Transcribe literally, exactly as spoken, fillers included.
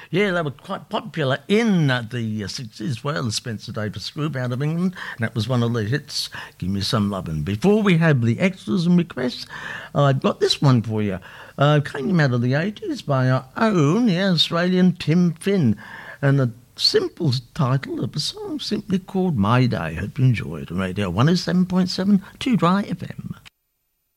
Yeah, they were quite popular in uh, the uh, sixties as well, the Spencer Davis Group out of England, and that was one of the hits, Give Me Some Lovin'. Before we have the extras and requests, I've got this one for you. Uh, came out of the eighties by our own yeah, Australian Tim Finn, and the simple title of the song simply called My Day. Hope you enjoyed. Radio one oh seven point seven, two Dry F M.